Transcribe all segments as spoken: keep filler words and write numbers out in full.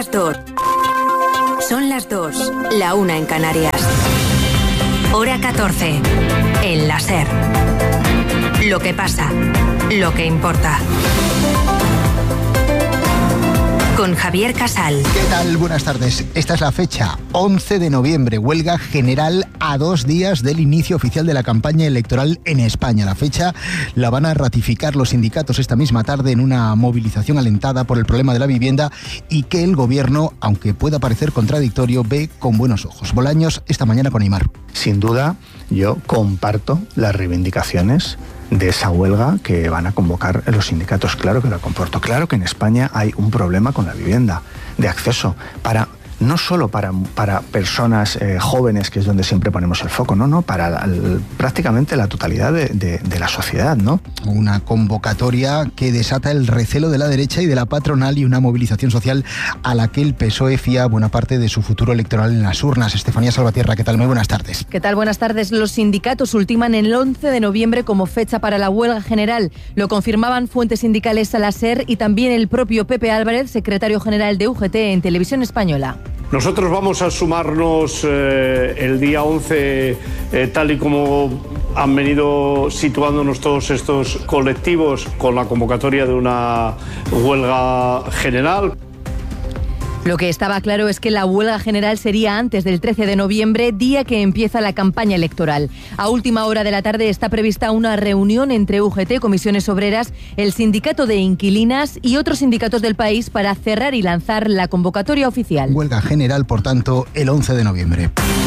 las dos. Son las dos, la una en Canarias. Hora catorce, en la SER. Lo que pasa, lo que importa. Con Javier Casal. ¿Qué tal? Buenas tardes. Esta es la fecha, once de noviembre, huelga general a dos días del inicio oficial de la campaña electoral en España. La fecha la van a ratificar los sindicatos esta misma tarde en una movilización alentada por el problema de la vivienda y que el gobierno, aunque pueda parecer contradictorio, ve con buenos ojos. Bolaños, esta mañana con Aimar. Sin duda, yo comparto las reivindicaciones de esa huelga que van a convocar los sindicatos. Claro que lo comporto. Claro que en España hay un problema con la vivienda, de acceso, para no solo para, para personas eh, jóvenes, que es donde siempre ponemos el foco, no, no, para la, el, prácticamente la totalidad de, de, de la sociedad, ¿no? Una convocatoria que desata el recelo de la derecha y de la patronal y una movilización social a la que el P S O E fía buena parte de su futuro electoral en las urnas. Estefanía Salvatierra, ¿qué tal? Muy buenas tardes. ¿Qué tal? Buenas tardes. Los sindicatos ultiman el once de noviembre como fecha para la huelga general. Lo confirmaban fuentes sindicales a la SER y también el propio Pepe Álvarez, secretario general de U G T en Televisión Española. Nosotros vamos a sumarnos eh, el día once, eh, tal y como han venido situándonos todos estos colectivos con la convocatoria de una huelga general. Lo que estaba claro es que la huelga general sería antes del trece de noviembre, día que empieza la campaña electoral. A última hora de la tarde está prevista una reunión entre U G T, Comisiones Obreras, el Sindicato de Inquilinas y otros sindicatos del país para cerrar y lanzar la convocatoria oficial. Huelga general, por tanto, el once de noviembre.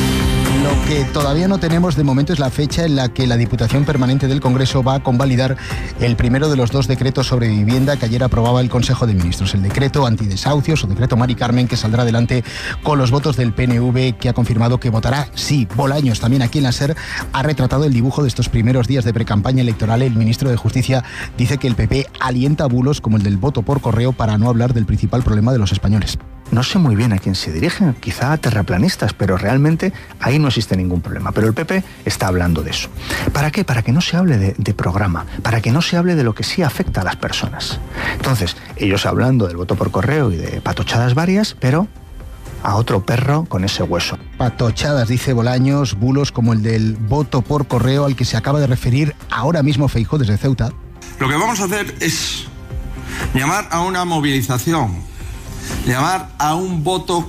Lo que todavía no tenemos de momento es la fecha en la que la Diputación Permanente del Congreso va a convalidar el primero de los dos decretos sobre vivienda que ayer aprobaba el Consejo de Ministros. El decreto antidesahucios o decreto Mari Carmen, que saldrá adelante con los votos del P N V, que ha confirmado que votará sí. Bolaños, también aquí en la SER, ha retratado el dibujo de estos primeros días de precampaña electoral. El ministro de Justicia dice que el P P alienta bulos como el del voto por correo, para no hablar del principal problema de los españoles. No sé muy bien a quién se dirigen, quizá a terraplanistas, pero realmente ahí no existe ningún problema. Pero el P P está hablando de eso. ¿Para qué? Para que no se hable de, de programa, para que no se hable de lo que sí afecta a las personas. Entonces, ellos hablando del voto por correo y de patochadas varias, pero a otro perro con ese hueso. Patochadas, dice Bolaños, bulos como el del voto por correo al que se acaba de referir ahora mismo Feijóo desde Ceuta. Lo que vamos a hacer es llamar a una movilización, llamar a un voto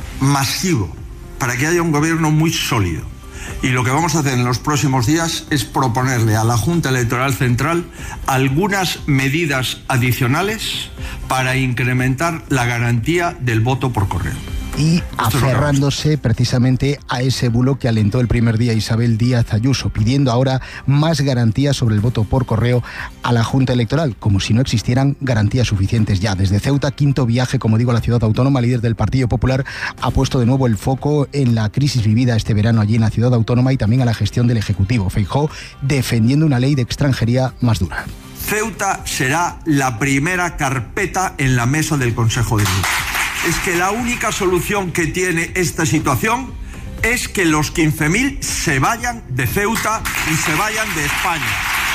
masivo para que haya un gobierno muy sólido. Y lo que vamos a hacer en los próximos días es proponerle a la Junta Electoral Central algunas medidas adicionales para incrementar la garantía del voto por correo. Y aferrándose precisamente a ese bulo que alentó el primer día Isabel Díaz Ayuso, pidiendo ahora más garantías sobre el voto por correo a la Junta Electoral, como si no existieran garantías suficientes ya. Desde Ceuta, quinto viaje, como digo, a la ciudad autónoma, líder del Partido Popular ha puesto de nuevo el foco en la crisis vivida este verano allí en la ciudad autónoma y también a la gestión del Ejecutivo. Feijóo defendiendo una ley de extranjería más dura. Ceuta será la primera carpeta en la mesa del Consejo de Ministros. Es que la única solución que tiene esta situación es que los quince mil se vayan de Ceuta y se vayan de España.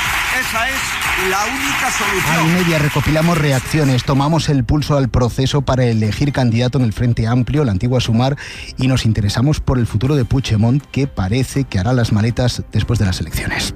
Esa es la única solución. A y media recopilamos reacciones, tomamos el pulso al proceso para elegir candidato en el Frente Amplio, la antigua Sumar, y nos interesamos por el futuro de Puigdemont, que parece que hará las maletas después de las elecciones.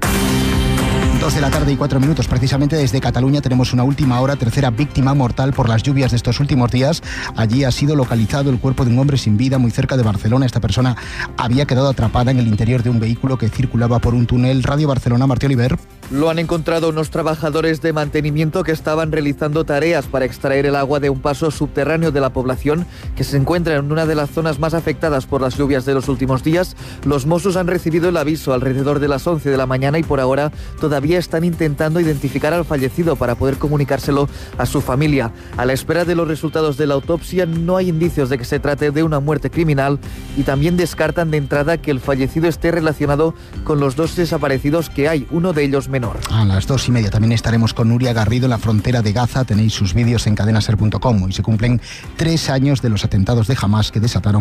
Dos de la tarde y cuatro minutos. Precisamente desde Cataluña tenemos una última hora, tercera víctima mortal por las lluvias de estos últimos días. Allí ha sido localizado el cuerpo de un hombre sin vida muy cerca de Barcelona. Esta persona había quedado atrapada en el interior de un vehículo que circulaba por un túnel. Radio Barcelona, Martí Oliver. Lo han encontrado unos trabajadores de mantenimiento que estaban realizando tareas para extraer el agua de un paso subterráneo de la población que se encuentra en una de las zonas más afectadas por las lluvias de los últimos días. Los Mossos han recibido el aviso alrededor de las once de la mañana y por ahora todavía están intentando identificar al fallecido para poder comunicárselo a su familia. A la espera de los resultados de la autopsia no hay indicios de que se trate de una muerte criminal y también descartan de entrada que el fallecido esté relacionado con los dos desaparecidos que hay, uno de ellos menor. A las dos y media también estaremos con Nuria Garrido en la frontera de Gaza. Tenéis sus vídeos en cadena ser punto com. Hoy se cumplen tres años de los atentados de Hamás que desataron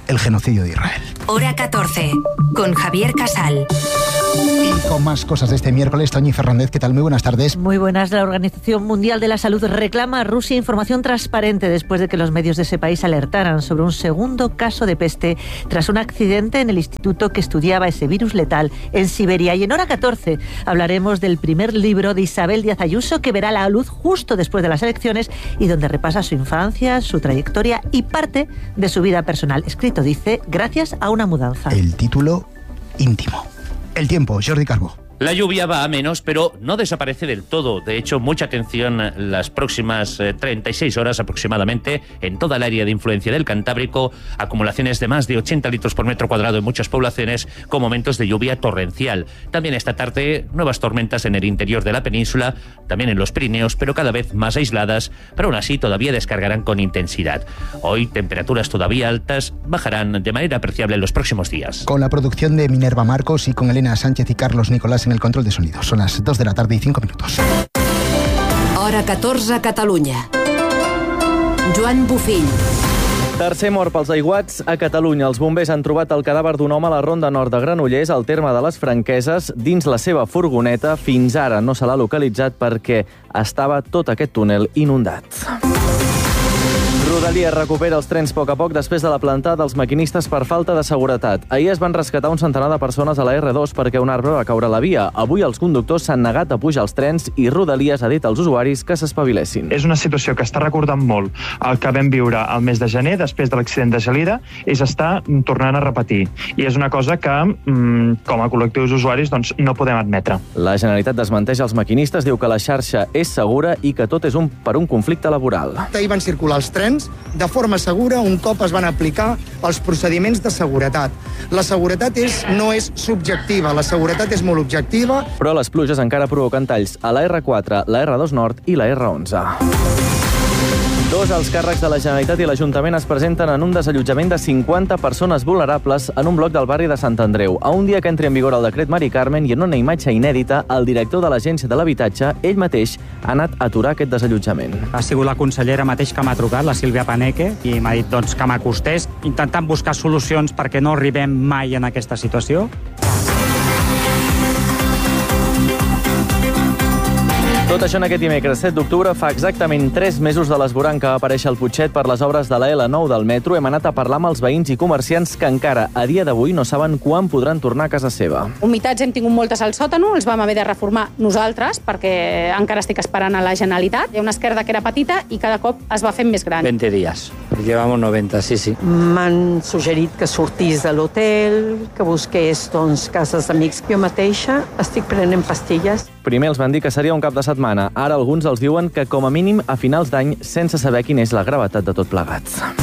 el genocidio de Israel. Hora catorce, con Javier Casal. Y con más cosas de este miércoles, Toñi Fernández, ¿qué tal? Muy buenas tardes. Muy buenas. La Organización Mundial de la Salud reclama a Rusia información transparente después de que los medios de ese país alertaran sobre un segundo caso de peste tras un accidente en el instituto que estudiaba ese virus letal en Siberia. Y en Hora catorce hablaremos del primer libro de Isabel Díaz Ayuso, que verá la luz justo después de las elecciones y donde repasa su infancia, su trayectoria y parte de su vida personal. Escrito, dice, gracias a una mudanza. El título íntimo. El tiempo, Jordi Carbó. La lluvia va a menos, pero no desaparece del todo. De hecho, mucha atención las próximas eh, treinta y seis horas aproximadamente en toda el área de influencia del Cantábrico. Acumulaciones de más de ochenta litros por metro cuadrado en muchas poblaciones, con momentos de lluvia torrencial. También esta tarde, nuevas tormentas en el interior de la península, también en los Pirineos, pero cada vez más aisladas, pero aún así todavía descargarán con intensidad. Hoy, temperaturas todavía altas bajarán de manera apreciable en los próximos días. Con la producción de Minerva Marcos y con Elena Sánchez y Carlos Nicolás en el control de sonido. Son las dos de la tarde y cinco minutos. Hora catorze, Catalunya. Joan Bufill. Tercer mort pels aiguats a Catalunya. Els bombers han trobat el cadàver d'un home a la ronda nord de Granollers, al terme de les Franqueses, dins la seva furgoneta. Fins ara no se l'ha localitzat perquè estava tot aquest túnel inundat. Rodalies recupera els trens a poc a poc després de la plantada dels maquinistes per falta de seguretat. Ahir es van rescatar un centenar de persones a la erre dos perquè un arbre va caure a la via. Avui els conductors s'han negat a pujar als trens i Rodalies ha dit als usuaris que s'espavilessin. És una situació que està recordant molt el que vam viure el mes de gener, després de l'accident de Gelida, és estar tornant a repetir. I és una cosa que, com a col·lectius usuaris, doncs, no podem admetre. La Generalitat desmenteix els maquinistes, diu que la xarxa és segura i que tot és un per un conflicte laboral. Ahir van circular els trens de forma segura un cop es van aplicar els procediments de seguretat. La seguretat és, no és subjectiva, la seguretat és molt objectiva. Però les pluges encara provoquen talls a la erre quatre, la erre dos Nord i la erre onze. Dos alts càrrecs de la Generalitat i l'Ajuntament es presenten en un desallotjament de cinquanta persones vulnerables en un bloc del barri de Sant Andreu. A un dia que entri en vigor el decret Mari Carmen i en una imatge inèdita, el director de l'Agència de l'Habitatge, ell mateix, ha anat a aturar aquest desallotjament. Ha sigut la consellera mateix que m'ha trucat, la Sílvia Paneque, i m'ha dit doncs, que m'acostés, intentant buscar solucions perquè no arribem mai en aquesta situació. Tot això en aquest dimecres set d'octubre. Fa exactament tres mesos de l'esborrany que va aparèixer al Putxet per les obres de la ele nou del metro. Hem anat a parlar amb els veïns i comerciants que encara a dia d'avui no saben quan podran tornar a casa seva. Humitats hem tingut moltes al sòtano, els vam haver de reformar nosaltres perquè encara estic esperant a la Generalitat. Hi ha una esquerda que era petita i cada cop es va fent més gran. veinte días. Llevamos noventa, sí, sí. M'han suggerit que sortís de l'hotel, que busqués doncs, cases d'amics. Jo mateixa estic prenent pastilles. Primer els van dir que seria un cap de setmana. Ara alguns els diuen que com a mínim a finals d'any, sense saber quina és la gravetat de tot plegat.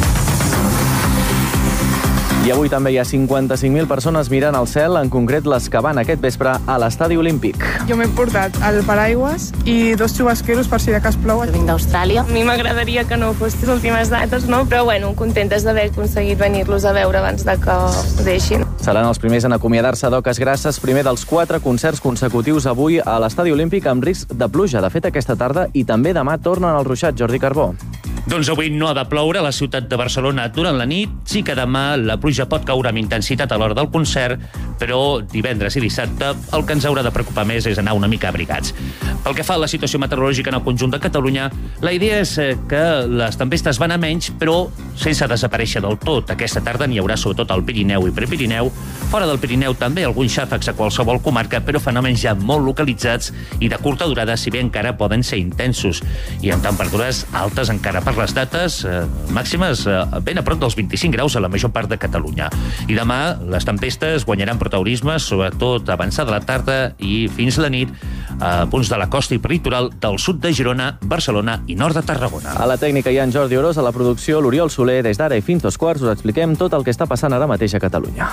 I avui també hi ha cinquanta-cinc mil persones mirant al cel, en concret les que van aquest vespre a l'Estadi Olímpic. Jo m'he portat el paraigües i dos xubasqueros per si de cas plou. Vinc d'Austràlia. A mi m'agradaria que no fos les últimes dates, no? Però bueno, contentes d'haver aconseguit venir-los a veure abans de que ho deixin. Seran els primers en acomiadar-se d'Oques Grasses, primer dels quatre concerts consecutius avui a l'Estadi Olímpic amb risc de pluja. De fet, aquesta tarda i també demà tornen al ruixat. Jordi Carbó. Doncs avui no ha de ploure a la ciutat de Barcelona durant la nit. Sí que demà la pluja pot caure amb intensitat a l'hora del concert, però divendres i dissabte el que ens haurà de preocupar més és anar una mica abrigats. Pel que fa a la situació meteorològica en el conjunt de Catalunya, la idea és que les tempestes van a menys, però sense desaparèixer del tot. Aquesta tarda n'hi haurà sobretot al Pirineu i Prepirineu. Fora del Pirineu també alguns xàfecs a qualsevol comarca, però fenòmens ja molt localitzats i de curta durada, si bé encara poden ser intensos. I amb temperatures altes encara per les dates eh, màximes eh, ben a prop dels vint-i-cinc graus a la major part de Catalunya. I demà les tempestes guanyaran protagonisme, sobretot avançada la tarda i fins la nit, a punts de la costa i peritoral del sud de Girona, Barcelona i nord de Tarragona. A la tècnica hi ha en Jordi Orós, a la producció l'Oriol Soler. Des d'ara i fins dos quarts us expliquem tot el que està passant ara mateix a Catalunya.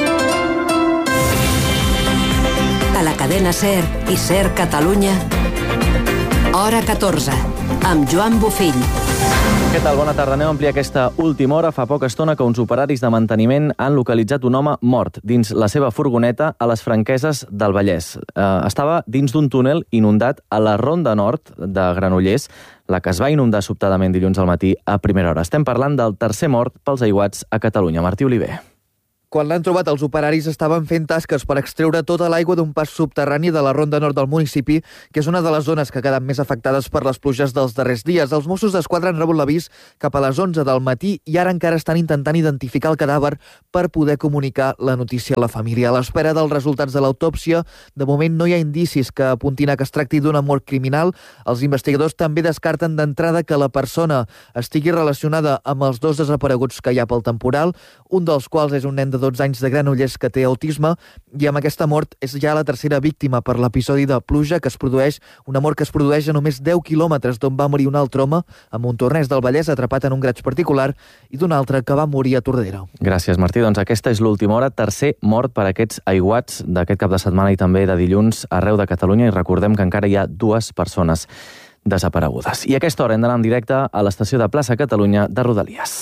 A la cadena SER i SER Catalunya, Hora catorze, amb Joan Bufill. Què tal? Bona tarda. Anem a ampliar aquesta última hora. Fa poca estona que uns operaris de manteniment han localitzat un home mort dins la seva furgoneta a les Franqueses del Vallès. Eh, estava dins d'un túnel inundat a la Ronda Nord de Granollers, la que es va inundar sobtadament dilluns al matí a primera hora. Estem parlant del tercer mort pels aiguats a Catalunya. Martí Oliver. Quan l'han trobat, els operaris estaven fent tasques per extreure tota l'aigua d'un pas subterrani de la Ronda Nord del municipi, que és una de les zones que queden més afectades per les pluges dels darrers dies. Els Mossos d'Esquadra han rebut l'avís cap a les onze del matí i ara encara estan intentant identificar el cadàver per poder comunicar la notícia a la família. A l'espera dels resultats de l'autòpsia, de moment no hi ha indicis que apuntin a que es tracti d'una mort criminal. Els investigadors també descarten d'entrada que la persona estigui relacionada amb els dos desapareguts que hi ha pel temporal, un dels quals és un nen de dotze anys de Granollers que té autisme, i amb aquesta mort és ja la tercera víctima per l'episodi de pluja que es produeix, una mort que es produeix a només deu quilòmetres d'on va morir un altre home a Montornès del Vallès atrapat en un graig particular i d'un altre que va morir a Tordera. Gràcies, Martí. Doncs aquesta és l'última hora, tercer mort per aquests aiguats d'aquest cap de setmana i també de dilluns arreu de Catalunya, i recordem que encara hi ha dues persones desaparegudes. I a aquesta hora hem d'anar en directe a l'estació de Plaça Catalunya de Rodalies.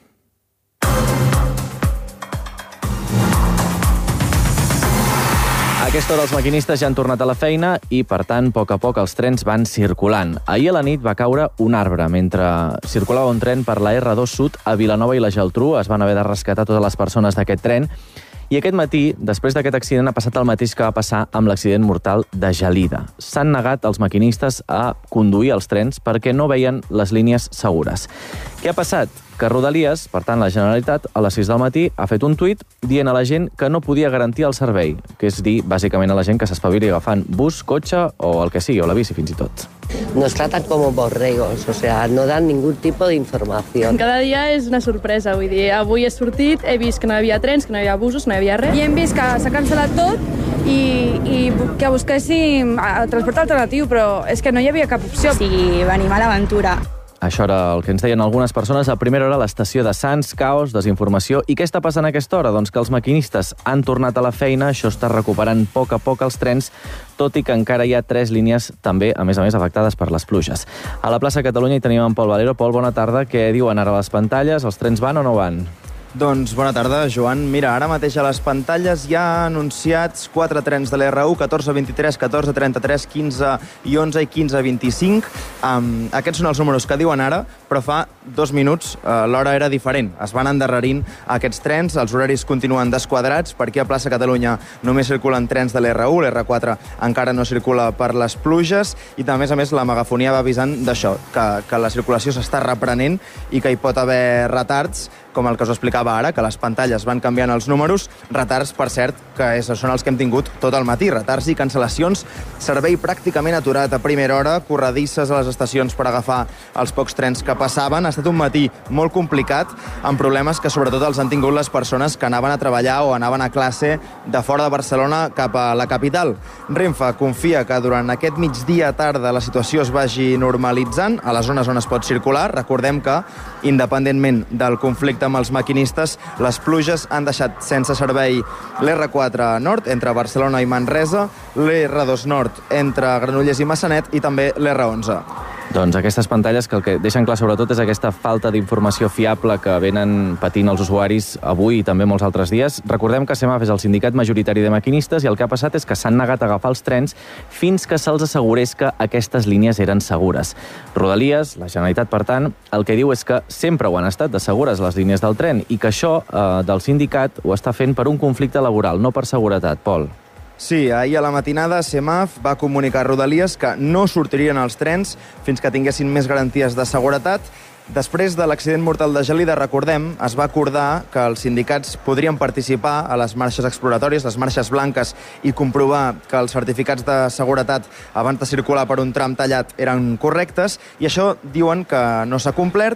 A aquesta hora els maquinistes ja han tornat a la feina i, per tant, a poc a poc els trens van circulant. Ahir a la nit va caure un arbre mentre circulava un tren per la erre dos Sud a Vilanova i la Geltrú. Es van haver de rescatar totes les persones d'aquest tren. I aquest matí, després d'aquest accident, ha passat el mateix que va passar amb l'accident mortal de Gelida. S'han negat els maquinistes a conduir els trens perquè no veien les línies segures. Què ha passat? Que Rodalies, per tant la Generalitat, a les sis del matí ha fet un tuit dient a la gent que no podia garantir el servei, que és dir, bàsicament, a la gent que s'espavili agafant bus, cotxe o el que sigui, o la bici fins i tot. Nos tratan como borregos, o sea, no dan ningún tipo de información. Cada dia és una sorpresa, vull dir, avui he sortit, he vist que no hi havia trens, que no hi havia busos, no hi havia res. I hem vist que s'ha cancel·lat tot i, i que busquéssim transport alternatiu, però és que no hi havia cap opció. Sí, venim a l'aventura. Això era el que ens deien algunes persones a primera hora a l'estació de Sants, caos, desinformació. I què està passant a aquesta hora? Doncs que els maquinistes han tornat a la feina, això està recuperant a poc a poc els trens, tot i que encara hi ha tres línies també, a més a més, afectades per les pluges. A la plaça Catalunya hi tenim en Pol Valero. Pol, bona tarda. Què diuen ara les pantalles? Els trens van o no van? Doncs bona tarda, Joan. Mira, ara mateix a les pantalles hi ha anunciats quatre trens de l'erre u, catorze vint-i-tres, catorze trenta-tres, quinze i onze i quinze vint-i-cinc. Um, aquests són els números que diuen ara, però fa dos minuts uh, l'hora era diferent. Es van endarrerint aquests trens, els horaris continuen desquadrats. Per aquí a plaça Catalunya només circulen trens de l'erre u, l'erre quatre encara no circula per les pluges, i a més a més la megafonia va avisant d'això, que, que la circulació s'està reprenent i que hi pot haver retards, com el que us explicava ara, que les pantalles van canviant els números, retards, per cert, que és, són els que hem tingut tot el matí, retards i cancel·lacions, servei pràcticament aturat a primera hora, corredisses a les estacions per agafar els pocs trens que passaven. Ha estat un matí molt complicat, amb problemes que sobretot els han tingut les persones que anaven a treballar o anaven a classe de fora de Barcelona cap a la capital. Renfe confia que durant aquest migdia tarda la situació es vagi normalitzant a les zones on es pot circular. Recordem que, independentment del conflicte amb els maquinistes, les pluges han deixat sense servei l'erre quatre Nord entre Barcelona i Manresa, l'erre dos Nord entre Granollers i Massanet i també l'erre onze. Doncs aquestes pantalles que el que deixen clar sobretot és aquesta falta d'informació fiable que venen patint els usuaris avui i també molts altres dies. Recordem que SEMAF és el sindicat majoritari de maquinistes i el que ha passat és que s'han negat a agafar els trens fins que se'ls assegurés que aquestes línies eren segures. Rodalies, la Generalitat, per tant, el que diu és que sempre ho han estat de segures les línies del tren i que això eh, del sindicat ho està fent per un conflicte laboral, no per seguretat. Pol. Sí, ahir a la matinada SEMAF va comunicar a Rodalies que no sortirien els trens fins que tinguessin més garanties de seguretat. Després de l'accident mortal de Gelida, recordem, es va acordar que els sindicats podrien participar a les marxes exploratòries, les marxes blanques, i comprovar que els certificats de seguretat abans de circular per un tram tallat eren correctes, i això diuen que no s'ha complert,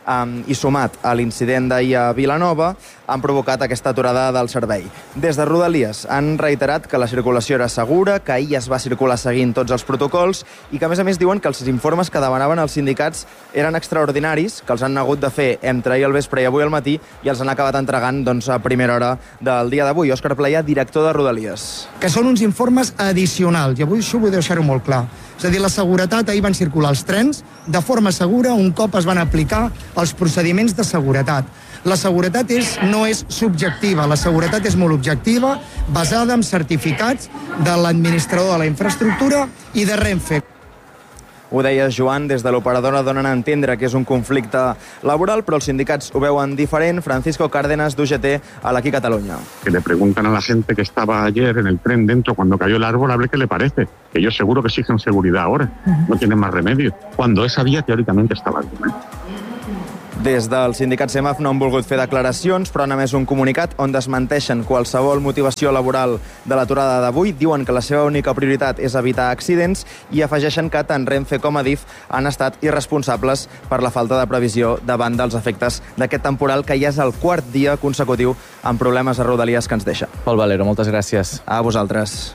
um, i sumat a l'incident d'ahir a Vilanova han provocat aquesta aturada del servei. Des de Rodalies han reiterat que la circulació era segura, que ahir es va circular seguint tots els protocols i que, a més a més, diuen que els informes que demanaven els sindicats eren extraordinaris, que els han hagut de fer entre ahir al vespre i avui al matí i els han acabat entregant doncs, a primera hora del dia d'avui. Òscar Playà, director de Rodalies. Que són uns informes addicionals, i avui això vull deixar-ho molt clar. És a dir, la seguretat, ahir van circular els trens de forma segura un cop es van aplicar els procediments de seguretat. La seguretat és, no és subjectiva, la seguretat és molt objectiva, basada en certificats de l'administrador de la infraestructura i de Renfe. Ho deia Joan, des de l'operadora donen a entendre que és un conflicte laboral, però els sindicats ho veuen diferent. Francisco Cárdenas, d'U G T, a l'Aquí Catalunya. Que le preguntan a la gente que estaba ayer en el tren dentro cuando cayó el árbol, a ver qué le parece. Que ellos seguro que exigen seguridad ahora, no tienen más remedio. Cuando esa vía teóricamente estaba bien. Des del sindicat CEMAF no han volgut fer declaracions, però han emès un comunicat on desmenteixen qualsevol motivació laboral de l'aturada d'avui. Diuen que la seva única prioritat és evitar accidents i afegeixen que tant Renfe com Adif han estat irresponsables per la falta de previsió davant dels efectes d'aquest temporal que ja és el quart dia consecutiu amb problemes a Rodalies que ens deixa. Pol Valero, moltes gràcies. A vosaltres.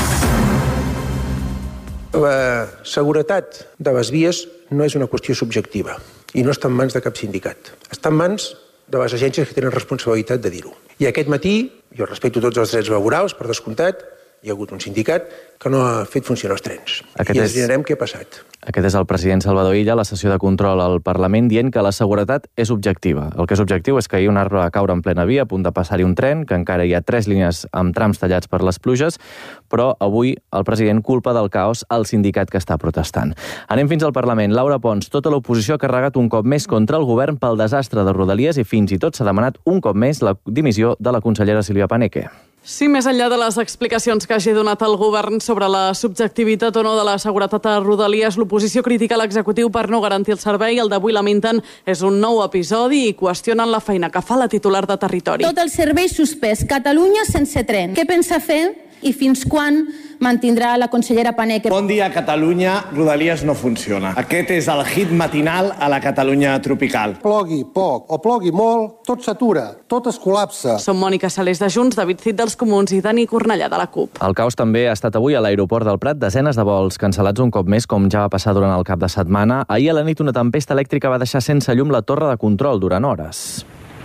La seguretat de les vies no és una qüestió subjectiva i no està en mans de cap sindicat. Està en mans de les agències que tenen responsabilitat de dir-ho. I aquest matí, jo respecto tots els drets laborals, per descomptat, hi ha hagut un sindicat que no ha fet funcionar els trens. Aquest I ens direm què ha passat. Aquest és el president Salvador Illa a la sessió de control al Parlament dient que la seguretat és objectiva. El que és objectiu és que ahir un arbre va caure en plena via, a punt de passar-hi un tren, que encara hi ha tres línies amb trams tallats per les pluges, però avui el president culpa del caos al sindicat que està protestant. Anem fins al Parlament. Laura Pons, tota l'oposició ha carregat un cop més contra el govern pel desastre de Rodalies i fins i tot s'ha demanat un cop més la dimissió de la consellera Sílvia Paneque. Sí, més enllà de les explicacions que hagi donat el govern sobre la subjectivitat o no de la seguretat a Rodalies, l'oposició critica l'executiu per no garantir el servei. El d'avui lamenten és un nou episodi i qüestionen la feina que fa la titular de Territori. Tot el servei suspès. Catalunya sense tren. Què pensa fer i fins quan mantindrà la consellera Paneque? Bon dia, Catalunya. Rodalies no funciona. Aquest és el hit matinal a la Catalunya tropical. Plogui poc o plogui molt, tot s'atura, tot es col·lapsa. Som Mònica Salés de Junts, David Cid dels Comuns i Dani Cornellà de la CUP. El caos també ha estat avui a l'aeroport del Prat. Desenes de vols cancel·lats un cop més, com ja va passar durant el cap de setmana. Ahir a la nit una tempesta elèctrica va deixar sense llum la torre de control durant hores.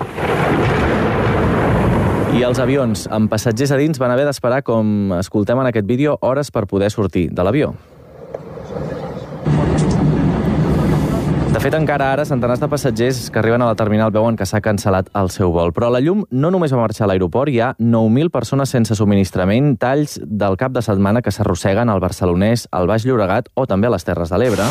I els avions amb passatgers a dins van haver d'esperar, com escoltem en aquest vídeo, hores per poder sortir de l'avió. De fet, encara ara, centenars de passatgers que arriben a la terminal veuen que s'ha cancel·lat el seu vol. Però la llum no només va marxar a l'aeroport, hi ha nou mil persones sense subministrament, talls del cap de setmana que s'arrosseguen al Barcelonès, al Baix Llobregat o també a les Terres de l'Ebre,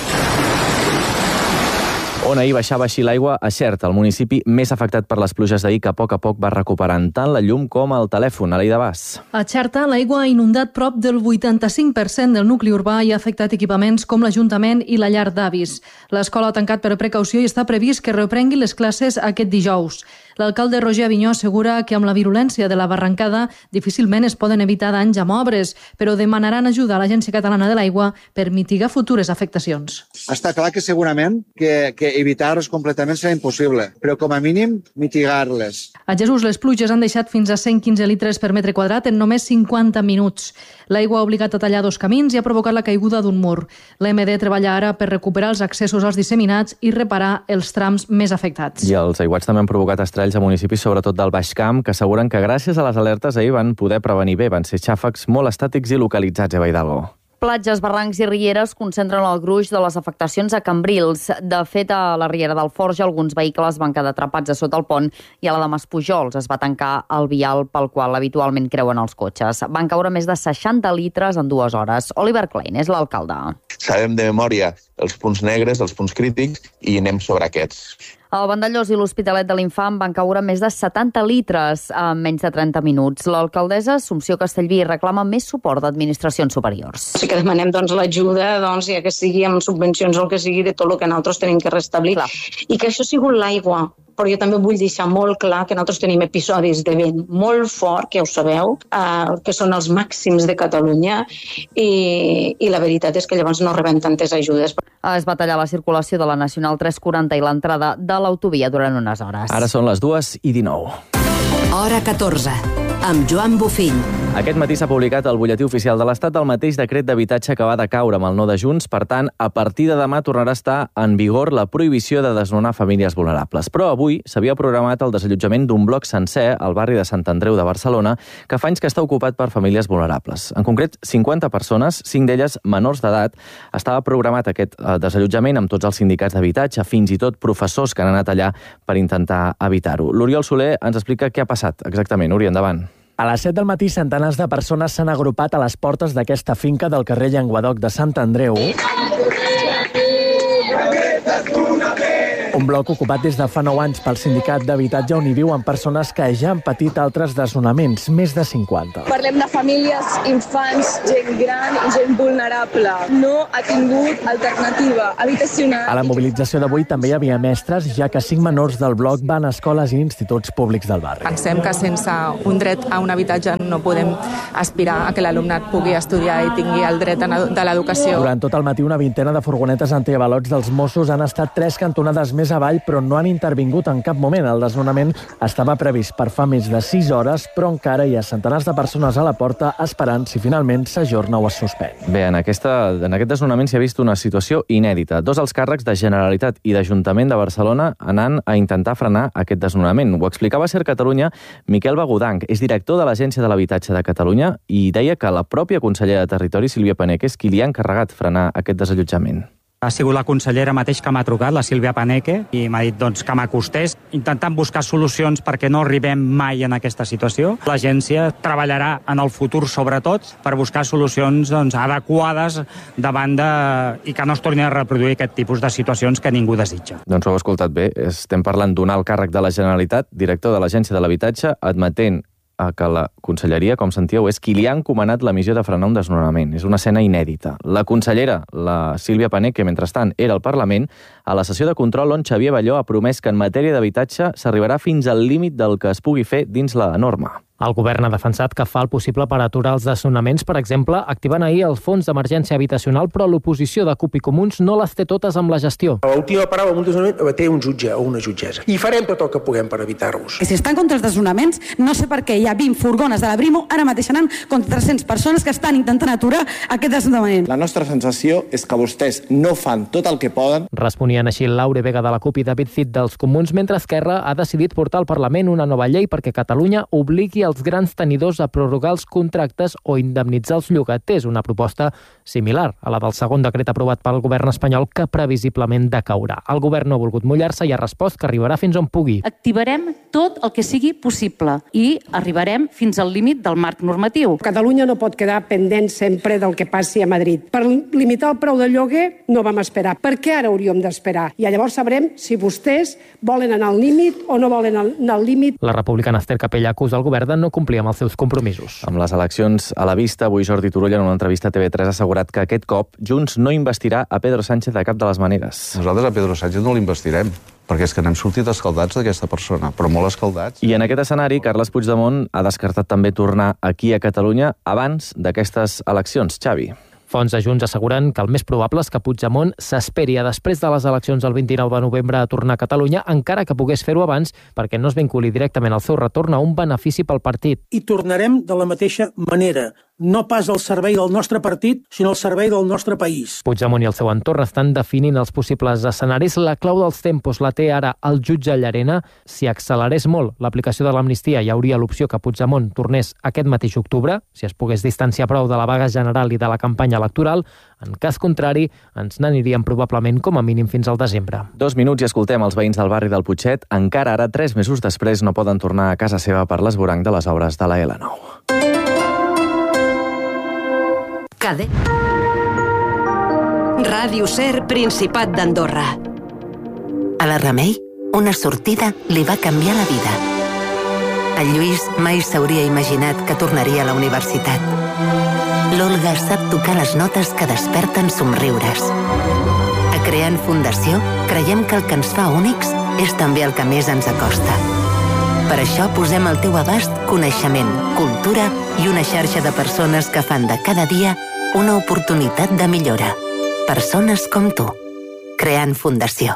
on ahir baixava així l'aigua a Xert, el municipi més afectat per les pluges d'ahir, que a poc a poc va recuperant tant la llum com el telèfon. Aleida Bas. A Xerta, l'aigua ha inundat prop del vuitanta-cinc per cent del nucli urbà i ha afectat equipaments com l'Ajuntament i la llar d'avis. L'escola ha tancat per precaució i està previst que reprengui les classes aquest dijous. L'alcalde Roger Avinyó assegura que amb la virulència de la barrancada difícilment es poden evitar danys amb obres, però demanaran ajuda a l'Agència Catalana de l'Aigua per mitigar futures afectacions. Està clar que segurament que, que evitar-les completament serà impossible, però com a mínim mitigar-les. A Jesús les pluges han deixat fins a cent quinze litres per metre quadrat en només cinquanta minuts. L'aigua ha obligat a tallar dos camins i ha provocat la caiguda d'un mur. L'E M D treballa ara per recuperar els accessos als disseminats i reparar els trams més afectats. I els aiguats també han provocat estralls a municipis, sobretot del Baix Camp, que asseguren que gràcies a les alertes ahir van poder prevenir bé. Van ser xàfecs molt estàtics i localitzats a Baidalgo. Platges, barrancs i rieres concentren el gruix de les afectacions a Cambrils. De fet, a la riera del Forja, alguns vehicles van quedar atrapats a sota el pont i a la de Maspujols es va tancar el vial pel qual habitualment creuen els cotxes. Van caure més de seixanta litres en dues hores. Oliver Klein és l'alcalde. Sabem de memòria els punts negres, els punts crítics, i anem sobre aquests. El Vandellós i l'Hospitalet de l'Infant van caure més de setanta litres en menys de trenta minuts. L'alcaldessa Assumpció Castellví reclama més suport d'administracions superiors. Sí que demanem doncs, l'ajuda, doncs, ja que sigui amb subvencions o el que sigui, de tot el que nosaltres tenim que restablir. Clar. I que això ha sigut l'aigua. però jo també vull deixar molt clar que nosaltres tenim episodis de vent molt fort, que ja ho sabeu, eh, que són els màxims de Catalunya, i, i la veritat és que llavors no rebem tantes ajudes. Es va tallar la circulació de la Nacional tres quaranta i l'entrada de l'autovia durant unes hores. Ara són les dues i dinou. Hora catorze, amb Joan Bofill. Aquest matí s'ha publicat al butlletí oficial de l'Estat el mateix decret d'habitatge que va decaure amb el no de Junts. Per tant, a partir de demà tornarà a estar en vigor la prohibició de desnonar famílies vulnerables. Però avui s'havia programat el desallotjament d'un bloc sencer al barri de Sant Andreu de Barcelona, que fa anys que està ocupat per famílies vulnerables. En concret, cinquanta persones, cinc d'elles menors d'edat. Estava programat aquest desallotjament amb tots els sindicats d'habitatge, fins i tot professors que han anat allà per intentar evitar-ho. L'Oriol Soler ens explica què ha passat exactament. Uri, endavant. A les set del matí, centenars de persones s'han agrupat a les portes d'aquesta finca del carrer Llenguadoc de Sant Andreu. Un bloc ocupat des de fa nou anys pel sindicat d'habitatge on hi viuen persones que ja han patit altres desnonaments, més de cinquanta. Parlem de famílies, infants, gent gran i gent vulnerable. No ha tingut alternativa habitacional. A la mobilització d'avui també hi havia mestres, ja que cinc menors del bloc van a escoles i instituts públics del barri. Pensem que sense un dret a un habitatge no podem aspirar a que l'alumnat pugui estudiar i tingui el dret de l'educació. Durant tot el matí, una vintena de furgonetes antiavalots dels Mossos han estat tres cantonades més avall, però no han intervingut en cap moment. El desnonament estava previst per fa més de sis hores, però encara hi ha centenars de persones a la porta esperant si finalment s'ajorna o es suspèn. Bé, en, aquesta, en aquest desnonament s'hi ha vist una situació inèdita. Dos alts càrrecs de Generalitat i d'Ajuntament de Barcelona anant a intentar frenar aquest desnonament. Ho explicava a Ser Catalunya Miquel Bagudanc, és director de l'Agència de l'Habitatge de Catalunya, i deia que la pròpia consellera de Territori, Sílvia Paneque, és qui li ha encarregat frenar aquest desallotjament. Ha sigut la consellera mateix que m'ha trucat, la Sílvia Paneque, i m'ha dit doncs, que m'acostés, intentant buscar solucions perquè no arribem mai en aquesta situació. L'agència treballarà en el futur, sobretot, per buscar solucions doncs, adequades davant de... i que no es tornin a reproduir aquest tipus de situacions que ningú desitja. Doncs ho heu escoltat bé. Estem parlant d'un alt càrrec de la Generalitat, director de l'Agència de l'Habitatge, admetent que la conselleria, com sentíeu, és qui li ha encomanat la missió de frenar un desnonament. És una escena inèdita. La consellera, la Sílvia Paneque, mentrestant, era al Parlament, a la sessió de control on Xavier Balló ha promès que en matèria d'habitatge s'arribarà fins al límit del que es pugui fer dins la norma. El govern ha defensat que fa el possible per aturar els desnonaments, per exemple, activant ahir el fons d'emergència habitacional, però l'oposició de C U P i Comuns no les té totes amb la gestió. L'última paraula en un desnonament té un jutge o una jutgessa. I farem tot el que puguem per evitar-los. Si estan contra els desnonaments, no sé per què hi ha vint furgones de la Brimo, ara mateix anant contra tres-centes persones que estan intentant aturar aquest desnonament. La nostra sensació és que vostès no fan tot el que poden. Responien així Laure Vega de la C U P i David Cid dels Comuns, mentre Esquerra ha decidit portar al Parlament una nova llei perquè Catalunya obligui els grans tenidors a prorrogar els contractes o indemnitzar els llogaters, una proposta similar a la del segon decret aprovat pel govern espanyol que previsiblement decaurà. El govern no ha volgut mullar-se i ha respost que arribarà fins on pugui. Activarem tot el que sigui possible i arribarem fins al límit del marc normatiu. Catalunya no pot quedar pendent sempre del que passi a Madrid. Per limitar el preu del lloguer no vam esperar. Per què ara hauríem d'esperar? I llavors sabrem si vostès volen anar al límit o no volen anar al límit. La republicana Esther Capella acusa el govern de no complir amb els seus compromisos. Amb les eleccions a la vista, avui Jordi Turull en una entrevista a T V tres ha assegurat que aquest cop Junts no investirà a Pedro Sánchez de cap de les maneres. Nosaltres a Pedro Sánchez no l'investirem, perquè és que n'hem sortit escaldats d'aquesta persona, però molt escaldats. I en aquest escenari, Carles Puigdemont ha descartat també tornar aquí a Catalunya abans d'aquestes eleccions. Xavi. Fonts de Junts asseguren que el més probable és que Puigdemont s'esperi a després de les eleccions del vint-i-nou de novembre a tornar a Catalunya, encara que pogués fer-ho abans, perquè no es vinculi directament al seu retorn a un benefici pel partit. I tornarem de la mateixa manera, no pas al servei del nostre partit, sinó al servei del nostre país. Puigdemont i el seu entorn estan definint els possibles escenaris. La clau dels tempos la té ara el jutge Llarena. Si accelerés molt l'aplicació de l'amnistia, hi hauria l'opció que Puigdemont tornés aquest mateix octubre, si es pogués distanciar prou de la vaga general i de la campanya electoral. En cas contrari, ens n'aniríem probablement com a mínim fins al desembre. Dos minuts i escoltem els veïns del barri del Putxet. Encara ara, tres mesos després, no poden tornar a casa seva per l'esvoranc de les obres de la L nou. Cade. Ràdio Ser, Principat d'Andorra. A la Remei, una sortida li va canviar la vida. El Lluís mai s'hauria imaginat que tornaria a la universitat. L'Olga sap tocar les notes que desperten somriures. A Creant Fundació creiem que el que ens fa únics és també el que més ens acosta. Per això posem al teu abast coneixement, cultura i una xarxa de persones que fan de cada dia una oportunitat de millora. Persones com tu. Creant Fundació.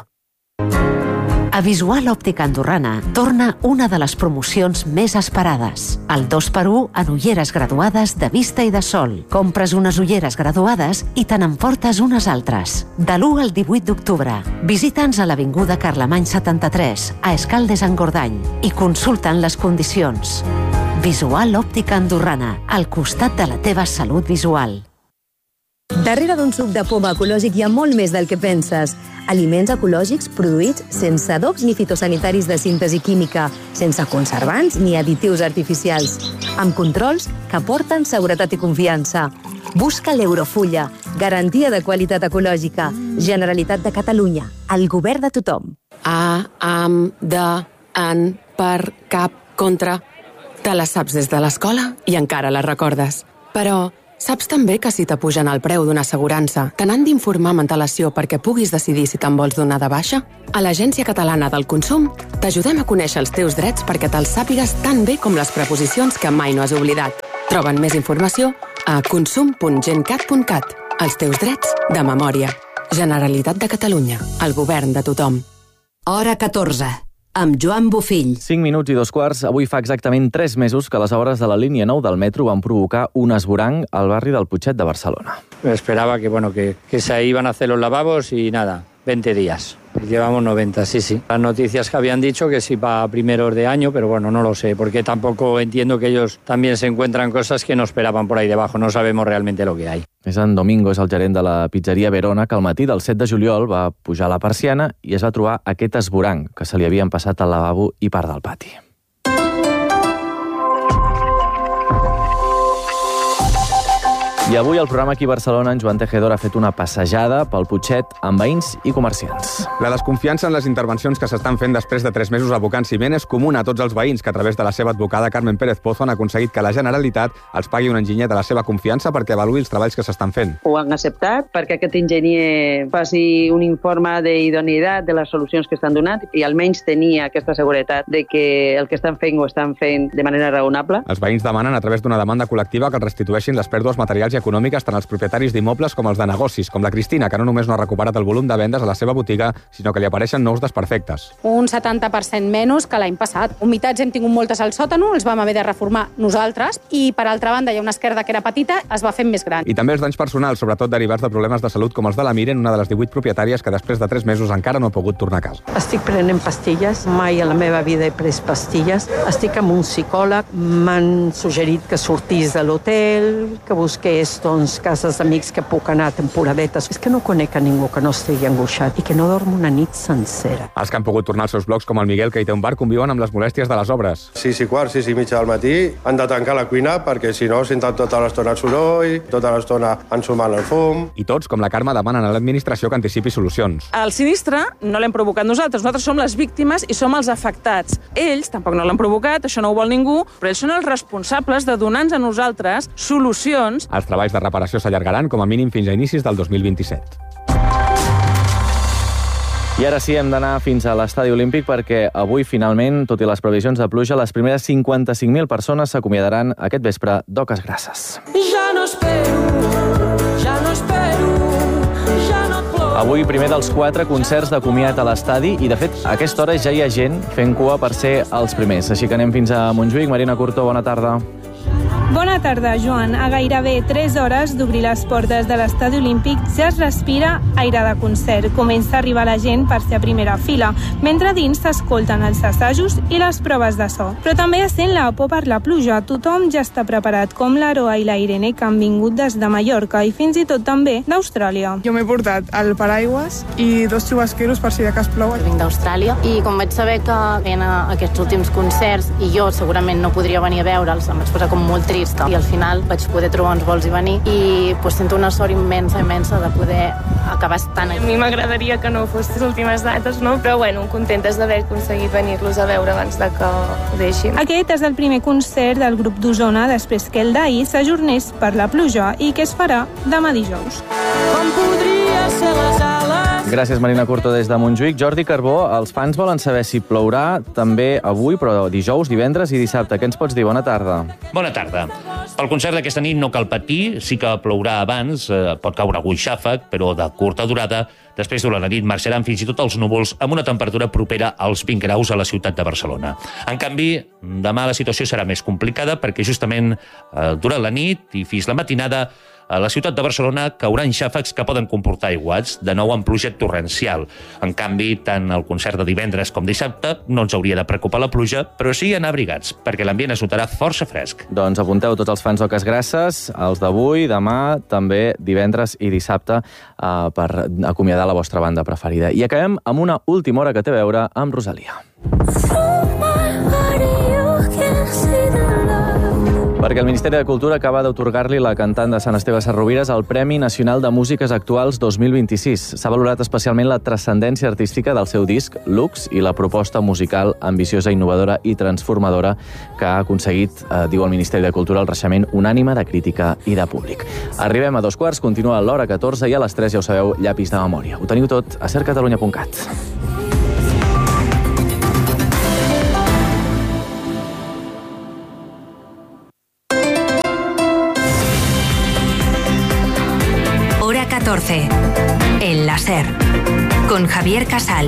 A Visual Òptica Andorrana torna una de les promocions més esperades. El dos per u en ulleres graduades de vista i de sol. Compres unes ulleres graduades i te n'emportes unes altres. De l'u al divuit d'octubre. Visita'ns a l'Avinguda Carlemany setanta-tres, a Escaldes-Engordany, i consulta'n les condicions. Visual Òptica Andorrana, al costat de la teva salut visual. Darrere d'un suc de poma ecològic hi ha molt més del que penses. Aliments ecològics produïts sense adobs ni fitosanitaris de síntesi química, sense conservants ni additius artificials, amb controls que aporten seguretat i confiança. Busca l'Eurofulla, garantia de qualitat ecològica. Generalitat de Catalunya, el govern de tothom. A, am, de, en, per, cap, contra... Te les saps des de l'escola i encara les recordes. Però saps també que si t'apugen el preu d'una assegurança, te n'han d'informar amb antelació perquè puguis decidir si te'n vols donar de baixa? A l'Agència Catalana del Consum t'ajudem a conèixer els teus drets perquè te'ls sàpigues tan bé com les preposicions que mai no has oblidat. Troben més informació a consum punt gencat punt cat. Els teus drets de memòria. Generalitat de Catalunya. El govern de tothom. Hora catorze. Amb Joan Bofill. cinc minuts i dos quarts. Avui fa exactament tres mesos que les obres de la línia nou del metro van provocar un esvoranc al barri del Putxet de Barcelona. Esperaba que, bueno, que, que se iban a hacer los lavabos y nada, veinte días. Llevamos noventa, sí, sí. Las noticias que habían dicho que sí para primeros de año, pero bueno, no lo sé, porque tampoco entiendo que ellos también se encuentran cosas que no esperaban por ahí debajo. No sabemos realmente lo que hay. És en Domingo, és el gerent de la pizzeria Verona, que al matí del set de juliol va pujar a la persiana i es va trobar aquest esvoranc que se li havien passat al lavabo i part del pati. I avui al programa aquí a Barcelona en Joan Tejedor ha fet una passejada pel Putxet amb veïns i comerciants. La desconfiança en les intervencions que s'estan fent després de tres mesos abocant ciment és comuna a tots els veïns que a través de la seva advocada Carmen Pérez Pozo han aconseguit que la Generalitat els pagui un enginyer de la seva confiança perquè avaluï els treballs que s'estan fent. Ho han acceptat perquè aquest enginyer faci un informe d'idoneïtat de les solucions que estan donant i almenys tenia aquesta seguretat de que el que estan fent ho estan fent de manera raonable. Els veïns demanen a través d'una demanda col·lectiva que els restitueixin les pèrdues materials i econòmiques tant als propietaris d'immobles com els de negocis, com la Cristina, que no només no ha recuperat el volum de vendes a la seva botiga, sinó que li apareixen nous desperfectes. Un setanta per cent menys que l'any passat. Humitats hem tingut moltes al sòtano, els vam haver de reformar nosaltres, i per altra banda hi ha una esquerda que era petita, es va fent més gran. I també els danys personals, sobretot derivats de problemes de salut com els de la Miren, una de les divuit propietàries que després de tres mesos encara no ha pogut tornar a casa. Estic prenent pastilles, mai a la meva vida he pres pastilles. Estic amb un psicòleg, m'han suggerit que sortís de l'hotel, que busqués doncs, cases d'amics que puc anar a temporadetes. És que no conec a ningú que no estigui angoixat i que no dorm una nit sencera. Els que han pogut tornar als seus blocs, com el Miguel, que hi té un bar, conviuen amb les molèsties de les obres. Sis i quart, sis i mitja del matí, han de tancar la cuina perquè si no senten tota l'estona el soroll, tota l'estona ensumant el fum. I tots, com la Carme, demanen a l'administració que anticipi solucions. El sinistre no l'hem provocat nosaltres, nosaltres som les víctimes i som els afectats. Ells tampoc no l'han provocat, això no ho vol ningú, però ells són els responsables de donar-nos a nosaltres solucions. Els treballs de reparació s'allargaran com a mínim fins a inicis del dos mil vint-i-set. I ara sí, hem d'anar fins a l'Estadi Olímpic perquè avui, finalment, tot i les previsions de pluja, les primeres cinquanta-cinc mil persones s'acomiadaran aquest vespre d'Oques Grasses. Ja no espero, ja no espero, ja no ploro. Avui, primer dels quatre concerts de comiat a l'estadi i, de fet, a aquesta hora ja hi ha gent fent cua per ser els primers. Així que anem fins a Montjuïc. Marina Curto, bona tarda. Bona tarda, Joan. A gairebé tres hores d'obrir les portes de l'Estadi Olímpic ja es respira aire de concert. Comença a arribar la gent per ser a primera fila, mentre dins s'escolten els assajos i les proves de so. Però també es sent la por per la pluja. Tothom ja està preparat, com l'Aroa i la Irene, que han vingut des de Mallorca i fins i tot també d'Austràlia. Jo m'he portat el paraigües i dos xubasqueros per si de cas plou. Vinc d'Austràlia i com vaig saber que feien aquests últims concerts i jo segurament no podria venir a veure'ls, em vaig posar com molt trista i al final vaig poder trobar uns vols i venir i pues, sento una sort immensa, immensa de poder acabar estant aquí. A mi m'agradaria que no fos les últimes dates, no? Però bueno, contentes d'haver aconseguit venir-los a veure abans de que ho deixin. Aquest és el primer concert del grup d'Osona després que el d'ahir s'ajornés per la pluja i que es farà demà dijous. Com podria ser les ales Gràcies, Marina Curto, des de Montjuïc. Jordi Carbó, els fans volen saber si plourà també avui, però dijous, divendres i dissabte. Què ens pots dir? Bona tarda. Bona tarda. Pel concert d'aquesta nit no cal patir, sí que plourà abans, eh, pot caure algun xàfec, però de curta durada. Després, durant la nit, marxaran fins i tot els núvols amb una temperatura propera als vint graus a la ciutat de Barcelona. En canvi, demà la situació serà més complicada perquè justament eh, durant la nit i fins la matinada a la ciutat de Barcelona cauran xàfecs que poden comportar aiguats, de nou amb pluja torrencial. En canvi, tant el concert de divendres com dissabte no ens hauria de preocupar la pluja, però sí anar abrigats, perquè l'ambient es notarà força fresc. Doncs apunteu tots els fans d'Oques Grasses, els d'avui, demà, també divendres i dissabte, eh, per acomiadar la vostra banda preferida. I acabem amb una última hora que té a veure amb Rosalia. Perquè el Ministeri de Cultura acaba d'atorgar-li la cantant de Sant Esteve Sesrovires el Premi Nacional de Músiques Actuals dos mil vint-i-sis. S'ha valorat especialment la transcendència artística del seu disc, Lux, i la proposta musical ambiciosa, innovadora i transformadora que ha aconseguit, eh, diu el Ministeri de Cultura, el reixement unànime de crítica i de públic. Arribem a dos quarts, continua l'hora catorze i a les tres, ja ho sabeu, llapis de memòria. Ho teniu tot a ser catalunya punt cat. catorce. En la SER. Con Javier Casal.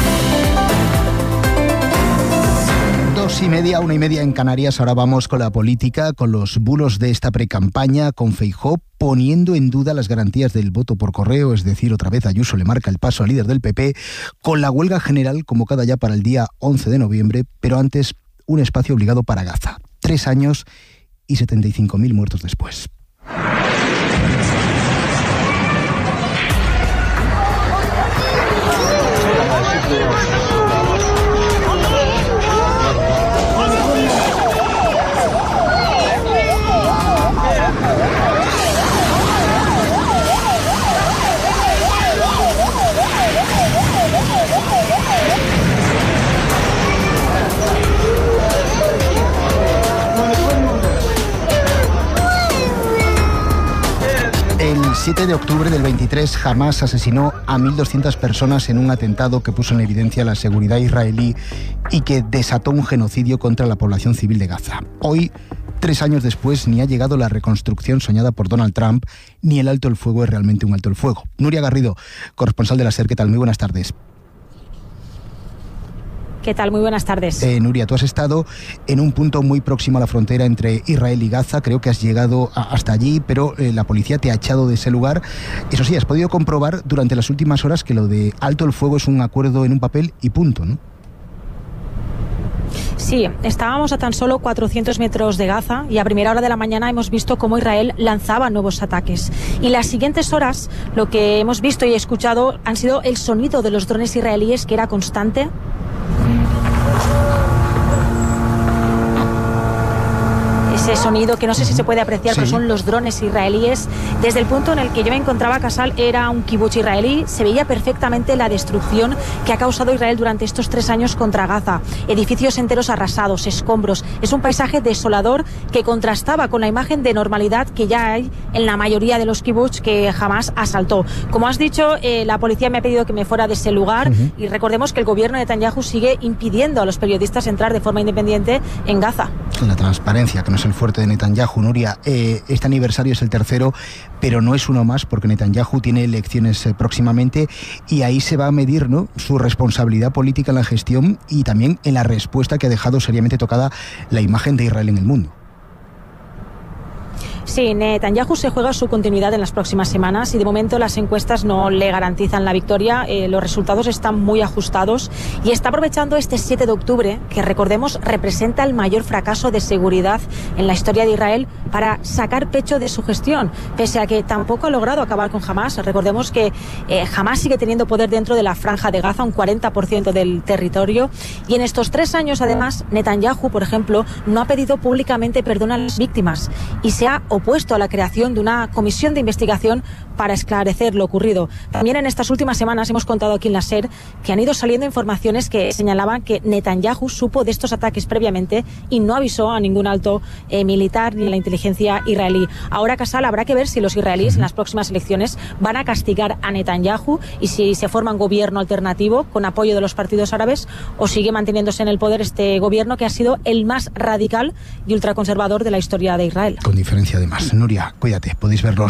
Dos y media, una y media en Canarias. Ahora vamos con la política, con los bulos de esta precampaña, con Feijóo poniendo en duda las garantías del voto por correo, es decir, otra vez Ayuso le marca el paso al líder del P P, con la huelga general convocada ya para el día once de noviembre, pero antes un espacio obligado para Gaza. Tres años y setenta y cinco mil muertos después. El siete de octubre del veintitrés, Hamás asesinó a mil doscientas personas en un atentado que puso en evidencia la seguridad israelí y que desató un genocidio contra la población civil de Gaza. Hoy, tres años después, ni ha llegado la reconstrucción soñada por Donald Trump, ni el alto el fuego es realmente un alto el fuego. Nuria Garrido, corresponsal de la SER, ¿qué tal? Muy buenas tardes. ¿Qué tal? Muy buenas tardes. Eh, Nuria, tú has estado en un punto muy próximo a la frontera entre Israel y Gaza. Creo que has llegado a, hasta allí, pero eh, la policía te ha echado de ese lugar. Eso sí, has podido comprobar durante las últimas horas que lo de alto el fuego es un acuerdo en un papel y punto, ¿no? Sí, estábamos a tan solo cuatrocientos metros de Gaza y a primera hora de la mañana hemos visto cómo Israel lanzaba nuevos ataques. Y las siguientes horas lo que hemos visto y escuchado han sido el sonido de los drones israelíes, que era constante. Ese sonido que no sé si se puede apreciar, sí, pero son los drones israelíes. Desde el punto en el que yo me encontraba, Casal, era un kibutz israelí. Se veía perfectamente la destrucción que ha causado Israel durante estos tres años contra Gaza. Edificios enteros arrasados, escombros. Es un paisaje desolador que contrastaba con la imagen de normalidad que ya hay en la mayoría de los kibutz que jamás asaltó. Como has dicho, eh, la policía me ha pedido que me fuera de ese lugar. Uh-huh. Y recordemos que el gobierno de Netanyahu sigue impidiendo a los periodistas entrar de forma independiente en Gaza. La transparencia, que no es el fuerte de Netanyahu. Nuria, eh, este aniversario es el tercero, pero no es uno más, porque Netanyahu tiene elecciones eh, próximamente y ahí se va a medir, ¿no?, su responsabilidad política en la gestión y también en la respuesta que ha dejado seriamente tocada la imagen de Israel en el mundo. Sí, Netanyahu se juega su continuidad en las próximas semanas y de momento las encuestas no le garantizan la victoria. Eh, los resultados están muy ajustados y está aprovechando este siete de octubre, que recordemos representa el mayor fracaso de seguridad en la historia de Israel, para sacar pecho de su gestión, pese a que tampoco ha logrado acabar con Hamás. Recordemos que eh, Hamás sigue teniendo poder dentro de la franja de Gaza, un cuarenta por ciento del territorio, y en estos tres años además Netanyahu, por ejemplo, no ha pedido públicamente perdón a las víctimas y se ha opuesto a la creación de una comisión de investigación para esclarecer lo ocurrido. También en estas últimas semanas hemos contado aquí en la SER que han ido saliendo informaciones que señalaban que Netanyahu supo de estos ataques previamente y no avisó a ningún alto eh, militar ni a la inteligencia israelí. Ahora, Casal, habrá que ver si los israelíes en las próximas elecciones van a castigar a Netanyahu y si se forma un gobierno alternativo con apoyo de los partidos árabes o sigue manteniéndose en el poder este gobierno que ha sido el más radical y ultraconservador de la historia de Israel. Con diferencia además. Nuria, cuídate, podéis verlo